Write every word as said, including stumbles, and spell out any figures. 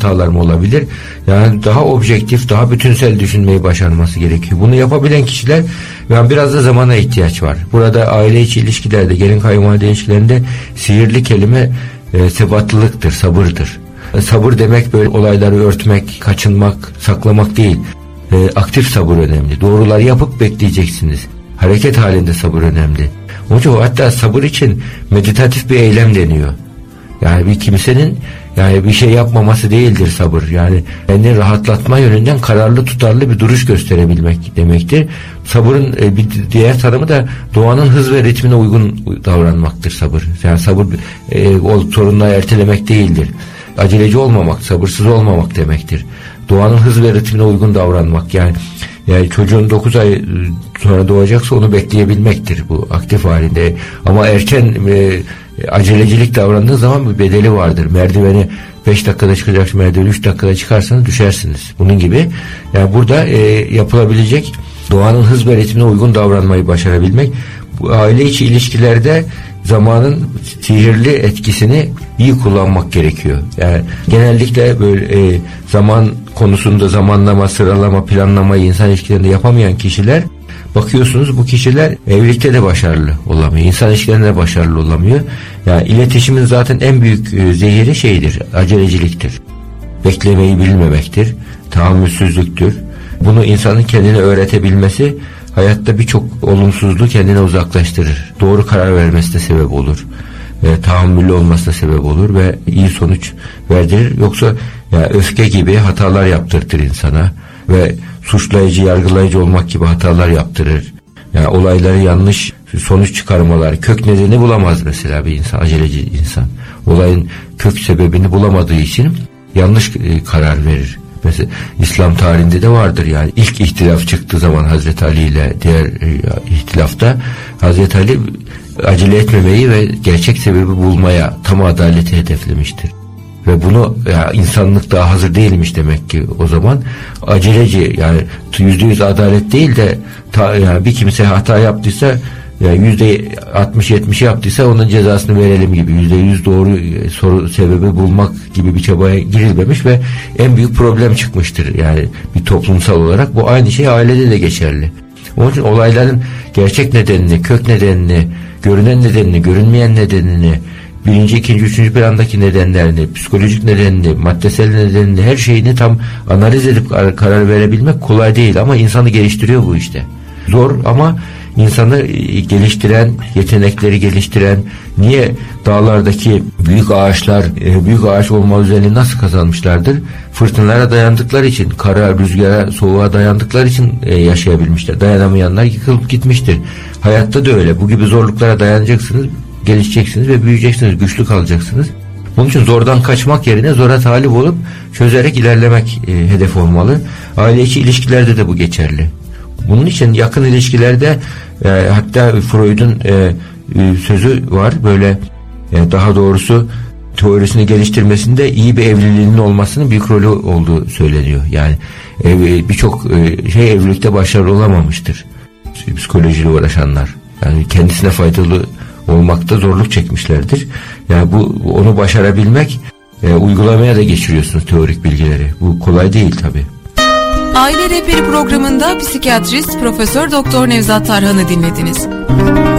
hatalar mı olabilir? Yani daha objektif, daha bütünsel düşünmeyi başarması gerekiyor. Bunu yapabilen kişiler, yani biraz da zamana ihtiyaç var. Burada aile içi ilişkilerde, gelin kayınvalide ilişkilerinde sihirli kelime e, sebatlılıktır, sabırdır. E, sabır demek böyle olayları örtmek, kaçınmak, saklamak değil. E, aktif sabır önemli. Doğruları yapıp bekleyeceksiniz. Hareket halinde sabır önemli. Onun için hatta sabır için meditatif bir eylem deniyor. Yani bir kimsenin yani bir şey yapmaması değildir sabır. Yani kendini rahatlatma yönünden kararlı, tutarlı bir duruş gösterebilmek demektir. Sabırın e, bir diğer tanımı da doğanın hız ve ritmine uygun davranmaktır sabır. Yani sabır e, o sorunları ertelemek değildir. Aceleci olmamak, sabırsız olmamak demektir. Doğanın hız ve ritmine uygun davranmak. Yani yani çocuğun dokuz ay sonra doğacaksa onu bekleyebilmektir bu aktif halinde. Ama erken e, acelecilik davrandığı zaman bir bedeli vardır. Merdiveni beş dakikada çıkacak merdiveni üç dakikada çıkarsanız düşersiniz. Bunun gibi. Yani burada e, yapılabilecek doğanın hız ve ritmine uygun davranmayı başarabilmek. Bu aile içi ilişkilerde zamanın sihirli etkisini iyi kullanmak gerekiyor. Yani genellikle böyle e, zaman konusunda zamanlama, sıralama, planlamayı insan ilişkilerinde yapamayan kişiler, bakıyorsunuz bu kişiler evlilikte de başarılı olamıyor. İnsan ilişkilerinde de başarılı olamıyor. Yani iletişimin zaten en büyük e, zehiri şeydir, aceleciliktir. Beklemeyi bilmemektir, tahammülsüzlüktür. Bunu insanın kendine öğretebilmesi hayatta birçok olumsuzluğu kendine uzaklaştırır. Doğru karar vermesine sebep olur. E, tahammüllü olmasına sebep olur ve iyi sonuç verdirir. Yoksa ya öfke gibi hatalar yaptırtır insana ve suçlayıcı, yargılayıcı olmak gibi hatalar yaptırır. Yani olayları yanlış sonuç çıkarmalar, kök nedeni bulamaz mesela bir insan, aceleci insan. Olayın kök sebebini bulamadığı için yanlış e, karar verir. Mesela İslam tarihinde de vardır yani ilk ihtilaf çıktığı zaman Hazreti Ali ile diğer e, ihtilafta Hazreti Ali acele etmemeyi ve gerçek sebebi bulmaya, tam adaleti hedeflemiştir. Ve bunu ya, insanlık daha hazır değilmiş demek ki o zaman. Aceleci yani yüzde yüz adalet değil de ta, yani bir kimse hata yaptıysa yani yüzde altmış yetmiş yaptıysa onun cezasını verelim gibi, yüzde yüz doğru soru sebebi bulmak gibi bir çabaya girilmemiş ve en büyük problem çıkmıştır yani bir toplumsal olarak. Bu aynı şey ailede de geçerli. Onun için olayların gerçek nedenini, kök nedenini, görünen nedenini, görünmeyen nedenini, birinci, ikinci, üçüncü plandaki nedenlerini, psikolojik nedenini, maddesel nedenini, her şeyini tam analiz edip karar verebilmek kolay değil ama insanı geliştiriyor bu işte. Zor ama insanı geliştiren, yetenekleri geliştiren, niye dağlardaki büyük ağaçlar, büyük ağaç olma özelliğini nasıl kazanmışlardır? Fırtınalara dayandıkları için, kara, rüzgara, soğuğa dayandıkları için yaşayabilmişler. Dayanamayanlar yıkılıp gitmiştir. Hayatta da öyle. Bu gibi zorluklara dayanacaksınız, gelişeceksiniz ve büyüyeceksiniz, güçlü kalacaksınız. Bunun için zordan kaçmak yerine zora talip olup çözerek ilerlemek e, hedef olmalı. Aile içi ilişkilerde de bu geçerli. Bunun için yakın ilişkilerde e, hatta Freud'un e, e, sözü var böyle e, daha doğrusu teorisini geliştirmesinde iyi bir evliliğinin olmasının büyük rolü olduğu söyleniyor. Yani e, birçok e, şey evlilikte başarılı olamamıştır psikolojiyle uğraşanlar. Yani kendisine faydalı olmakta zorluk çekmişlerdir. Yani bu onu başarabilmek e, uygulamaya da geçiriyorsunuz teorik bilgileri. Bu kolay değil tabii. Aile Rehberi programında psikiyatrist Profesör Doktor Nevzat Tarhan'ı dinlediniz.